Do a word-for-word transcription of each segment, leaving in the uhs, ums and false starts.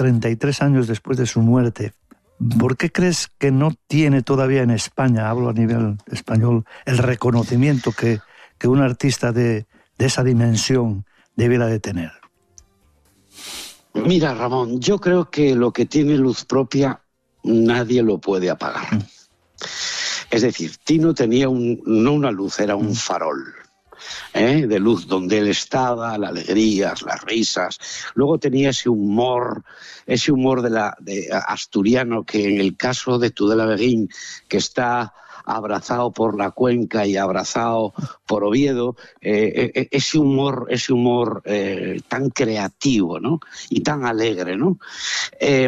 treinta y tres años después de su muerte. ¿Por qué crees que no tiene todavía en España, hablo a nivel español, el reconocimiento que, que un artista de, de esa dimensión debiera de tener? Mira, Ramón, yo creo que lo que tiene luz propia nadie lo puede apagar. Mm. Es decir, Tino tenía un, no una luz, era un farol. ¿Eh? De luz donde él estaba, las alegrías, las risas. Luego tenía ese humor, ese humor de la, de asturiano que en el caso de Tudela Beguín, que está abrazado por la Cuenca y abrazado por Oviedo, eh, eh, ese humor, ese humor eh, tan creativo, ¿no? Y tan alegre, ¿no? Eh,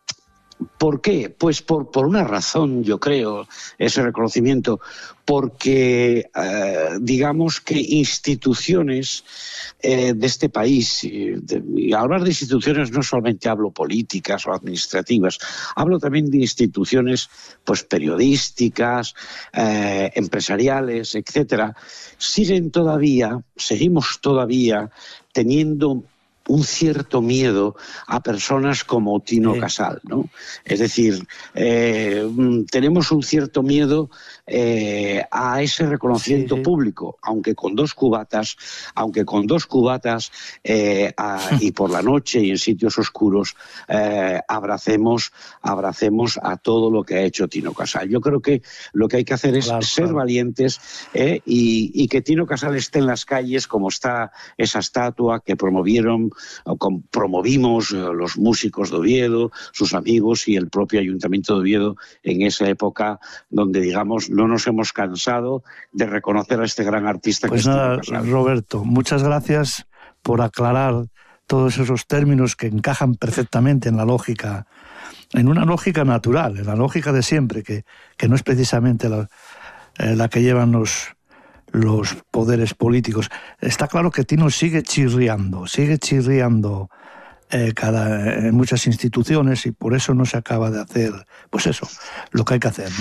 ¿Por qué? Pues por, por una razón, yo creo, ese reconocimiento, porque eh, digamos que instituciones eh, de este país, y, de, y al hablar de instituciones no solamente hablo políticas o administrativas, hablo también de instituciones pues periodísticas, eh, empresariales, etcétera, siguen todavía, seguimos todavía teniendo un cierto miedo a personas como Tino sí. Casal, ¿no? Es decir, eh, tenemos un cierto miedo eh, a ese reconocimiento sí, sí. público, aunque con dos cubatas, aunque con dos cubatas eh, a, y por la noche y en sitios oscuros eh, abracemos, abracemos a todo lo que ha hecho Tino Casal. Yo creo que lo que hay que hacer es claro, ser claro. valientes eh, y, y que Tino Casal esté en las calles como está esa estatua que promovieron promovimos los músicos de Oviedo, sus amigos y el propio Ayuntamiento de Oviedo en esa época donde, digamos, no nos hemos cansado de reconocer a este gran artista. Pues que nada, es Tino Casal. Roberto, muchas gracias por aclarar todos esos términos que encajan perfectamente en la lógica, en una lógica natural, en la lógica de siempre, que, que no es precisamente la, eh, la que llevan los... los poderes políticos. Está claro que Tino sigue chirriando, sigue chirriando eh, cada, en muchas instituciones y por eso no se acaba de hacer, pues eso, lo que hay que hacer, ¿no?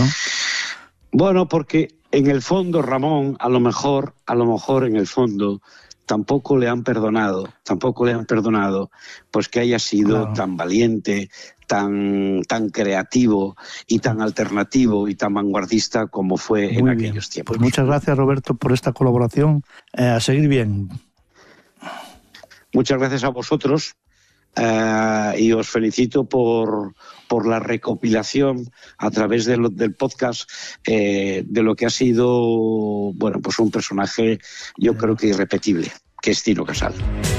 Bueno, porque en el fondo, Ramón, a lo mejor, a lo mejor en el fondo, tampoco le han perdonado, tampoco le han perdonado, pues que haya sido claro. tan valiente, tan, tan creativo y tan alternativo y tan vanguardista como fue Muy en bien. aquellos tiempos. Pues muchas gracias, Roberto, por esta colaboración. Eh, a seguir bien. Muchas gracias a vosotros eh, y os felicito por, por la recopilación a través de lo, del podcast eh, de lo que ha sido, bueno, pues un personaje, yo creo que irrepetible, que es Tino Casal.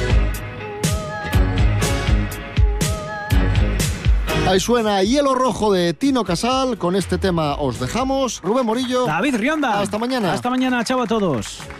Ahí suena Hielo Rojo de Tino Casal. Con este tema os dejamos. Rubén Morillo. David Rionda. Hasta mañana. Hasta mañana. Chao a todos.